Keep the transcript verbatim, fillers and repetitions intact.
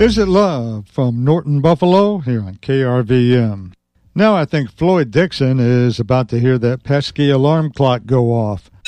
Is It Love from Norton Buffalo here on K R V M. Now I think Floyd Dixon is about to hear that pesky alarm clock go off.